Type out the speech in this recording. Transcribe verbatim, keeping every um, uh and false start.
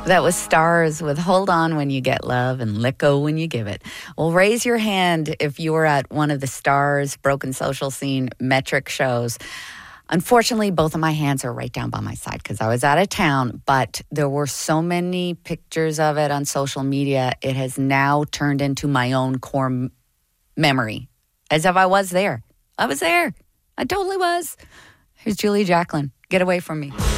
That was Stars with Hold On When You Get Love and Let Go When You Give It. Well, raise your hand if you were at one of the Stars Broken Social Scene metric shows. Unfortunately, both of my hands are right down by my side because I was out of town, but there were so many pictures of it on social media. It has now turned into my own core m- memory, as if I was there. I was there. I totally was. Here's Julie Jacklin. Get away from me.